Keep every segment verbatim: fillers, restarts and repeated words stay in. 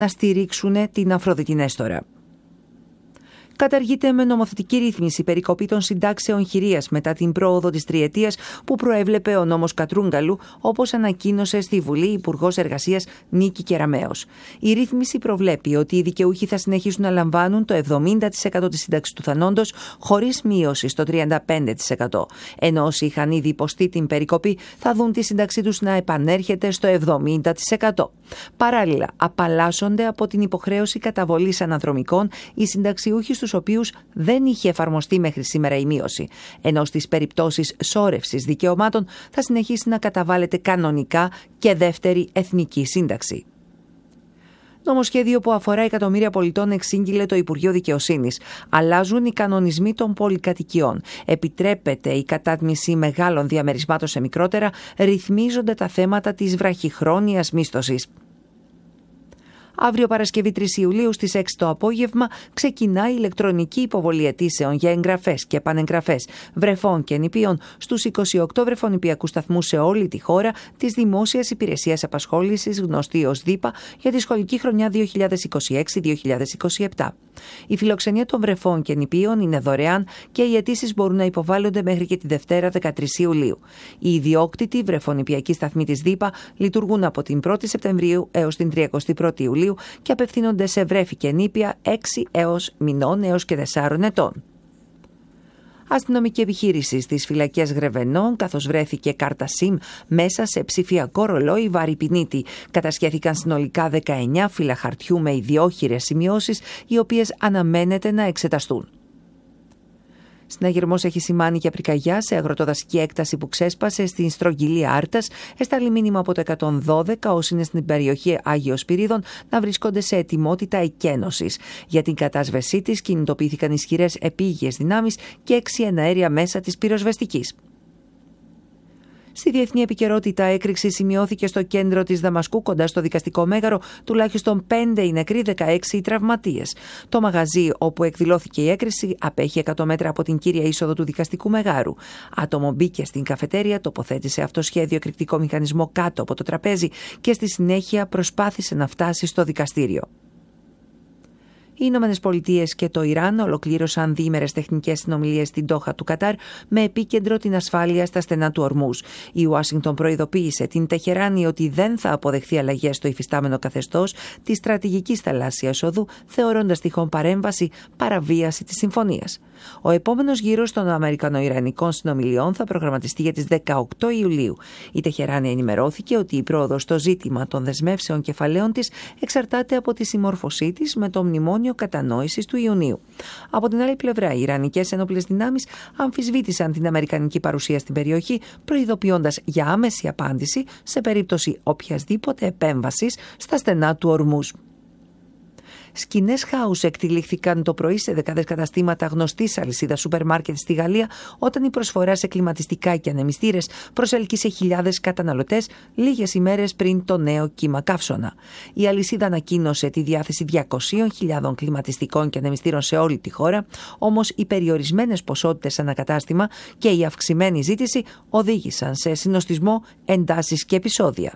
να στηρίξουν την Αφροδίτη Νέστορα. Καταργείται με νομοθετική ρύθμιση η περικοπή των συντάξεων χειρίας μετά την πρόοδο της τριετίας που προέβλεπε ο νόμος Κατρούγκαλου, όπως ανακοίνωσε στη Βουλή η Υπουργός Εργασίας Νίκη Κεραμέως. Η ρύθμιση προβλέπει ότι οι δικαιούχοι θα συνεχίσουν να λαμβάνουν το εβδομήντα τοις εκατό της σύνταξης του θανόντος χωρίς μείωση στο τριάντα πέντε τοις εκατό, ενώ όσοι είχαν ήδη υποστεί την περικοπή θα δουν τη σύνταξή τους να επανέρχεται στο εβδομήντα τοις εκατό. Παράλληλα, απαλλάσσονται από την υποχρέωση καταβολής αναδρομικών οι συνταξιούχοι στους οποίους δεν είχε εφαρμοστεί μέχρι σήμερα η μείωση, ενώ στις περιπτώσεις σώρευσης δικαιωμάτων θα συνεχίσει να καταβάλλεται κανονικά και δεύτερη εθνική σύνταξη. Νομοσχέδιο που αφορά εκατομμύρια πολιτών εξήγηλε το Υπουργείο Δικαιοσύνης. Αλλάζουν οι κανονισμοί των πολυκατοικιών. Επιτρέπεται η κατάτμιση μεγάλων διαμερισμάτων σε μικρότερα, ρυθμίζονται τα θέματα της βραχυχρόνιας μίσθωσης. Αύριο Παρασκευή τρεις Ιουλίου στις έξι το απόγευμα ξεκινά η ηλεκτρονική υποβολή αιτήσεων για εγγραφές και επανεγγραφές βρεφών και νηπίων στους είκοσι οκτώ βρεφονηπιακούς σταθμούς σε όλη τη χώρα της Δημόσιας Υπηρεσίας Απασχόλησης, γνωστή ως ΔΥΠΑ, για τη σχολική χρονιά δύο χιλιάδες είκοσι έξι δύο χιλιάδες είκοσι επτά. Η φιλοξενία των βρεφών και νηπίων είναι δωρεάν και οι αιτήσεις μπορούν να υποβάλλονται μέχρι και τη Δευτέρα δεκατρείς Ιουλίου. Οι ιδιόκτητοι βρεφονηπιακοί σταθμοί της ΔΥΠΑ λειτουργούν από την πρώτη Σεπτεμβρίου έως την τριαντάτη πρώτη Ιουλίου και απευθύνονται σε βρέφη και νήπια έξι έως μηνών έως και τεσσάρων ετών. Αστυνομική επιχείρηση στις φυλακές Γρεβενών, καθώς βρέθηκε κάρτα SIM μέσα σε ψηφιακό ρολόι βαρυπινίτη. Κατασχέθηκαν συνολικά δεκαεννιά φύλλα χαρτιού με ιδιόχειρες σημειώσεις, οι οποίες αναμένεται να εξεταστούν. Συναγερμός έχει σημάνει για πυρκαγιά σε αγροτοδασική έκταση που ξέσπασε στην στρογγυλή Άρτας. Εστάλει μήνυμα από το εκατόν δώδεκα όσοι είναι στην περιοχή Άγιος Σπυρίδων να βρίσκονται σε ετοιμότητα εκένωσης. Για την κατάσβεσή της κινητοποιήθηκαν ισχυρές επίγειες δυνάμεις και έξι εναέρια μέσα της πυροσβεστικής. Στη διεθνή επικαιρότητα, έκρηξη σημειώθηκε στο κέντρο της Δαμασκού κοντά στο δικαστικό μέγαρο, τουλάχιστον πέντε οι νεκροί, δεκαέξι οι τραυματίες. Το μαγαζί όπου εκδηλώθηκε η έκρηξη απέχει εκατό μέτρα από την κύρια είσοδο του δικαστικού μεγάρου. Άτομο μπήκε στην καφετέρια, τοποθέτησε αυτοσχέδιο εκρηκτικό μηχανισμό κάτω από το τραπέζι και στη συνέχεια προσπάθησε να φτάσει στο δικαστήριο. Οι Ηνωμένες Πολιτείες και το Ιράν ολοκλήρωσαν διήμερες τεχνικές συνομιλίες στην Ντόχα του Κατάρ με επίκεντρο την ασφάλεια στα στενά του Ορμούζ. Η Ουάσιγκτον προειδοποίησε την Τεχεράνη ότι δεν θα αποδεχθεί αλλαγές στο υφιστάμενο καθεστώς της στρατηγικής θαλάσσιας οδού, θεωρώντας τυχόν παρέμβαση παραβίαση της συμφωνίας. Ο επόμενος γύρος των Αμερικανο-Ιρανικών συνομιλιών θα προγραμματιστεί για τις δεκαοκτώ Ιουλίου. Η Τεχεράνη ενημερώθηκε ότι η πρόοδος στο ζήτημα των δεσμεύσεων κεφαλαίων της εξαρτάται από τη συμμόρφωσή της με το μνημόνιο κατανόησης του Ιουνίου. Από την άλλη πλευρά, οι Ιρανικές ενόπλες δυνάμεις αμφισβήτησαν την αμερικανική παρουσία στην περιοχή, προειδοποιώντας για άμεση απάντηση σε περίπτωση οποιασδήποτε επέμβασης στα στενά του Ορμούζ. Σκηνές χάους εκτυλίχθηκαν το πρωί σε δεκάδες καταστήματα γνωστής αλυσίδας σούπερ μάρκετ στη Γαλλία, όταν η προσφορά σε κλιματιστικά και ανεμιστήρες προσέλκυσε χιλιάδες καταναλωτές λίγες ημέρες πριν το νέο κύμα καύσωνα. Η αλυσίδα ανακοίνωσε τη διάθεση διακόσιες χιλιάδες κλιματιστικών και ανεμιστήρων σε όλη τη χώρα, όμως οι περιορισμένες ποσότητες ανακατάστημα και η αυξημένη ζήτηση οδήγησαν σε συνοστισμό, εντάσεις και επεισόδια.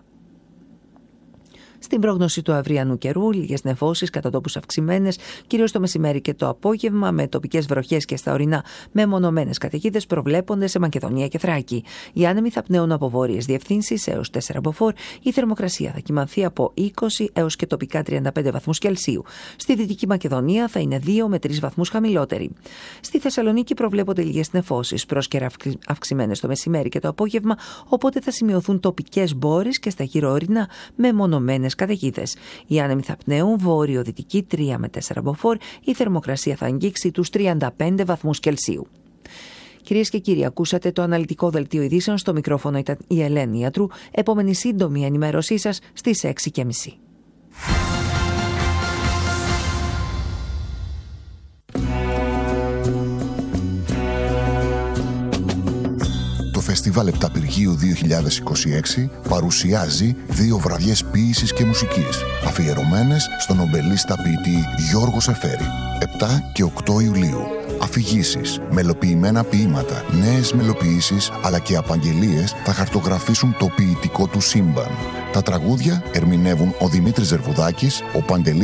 Στην πρόγνωση του αυριανού καιρού, λίγες νεφώσεις κατά τόπους αυξημένες, κυρίως το μεσημέρι και το απόγευμα, με τοπικές βροχές και στα ορεινά μεμονωμένες καταιγίδες προβλέπονται σε Μακεδονία και Θράκη. Οι άνεμοι θα πνέουν από βόρειες διευθύνσεις έως τέσσερα μποφόρ. Η θερμοκρασία θα κυμανθεί από είκοσι έως και τοπικά τριάντα πέντε βαθμούς Κελσίου. Στη Δυτική Μακεδονία θα είναι δύο με τρεις βαθμούς χαμηλότερη. Στη Θεσσαλονίκη προβλέπονται λίγες νεφώσεις, πρόσκαιρα αυξημένες το μεσημέρι και το απόγευμα, οπότε θα σημειωθούν τοπικές μπόρεις και στα γύρω-ορεινά μεμονωμένες καταιγίδες. Οι άνεμοι θα πνέουν βόρειο-δυτική τρία με τέσσερα μποφόρ. Η θερμοκρασία θα αγγίξει τους τριάντα πέντε βαθμούς Κελσίου. Κυρίες και κύριοι, ακούσατε το αναλυτικό δελτίο ειδήσεων. Στο μικρόφωνο ήταν η Ελένη Ιατρού. Επόμενη σύντομη ενημέρωσή σας στις έξι και μισή. Το Φεστιβάλ Επταπηργίου δύο χιλιάδες είκοσι έξι παρουσιάζει δύο βραδιές ποίησης και μουσικής, αφιερωμένες στον ομπελίστα ποιητή Γιώργο Σεφέρη, επτά και οκτώ Ιουλίου. αφηγήσεις, μελοποιημένα ποίηματα, νέες μελοποιήσεις αλλά και απαγγελίες θα χαρτογραφήσουν το ποιητικό του σύμπαν. Τα τραγούδια ερμηνεύουν ο Δημήτρης Ζερβουδάκης, ο Παντελής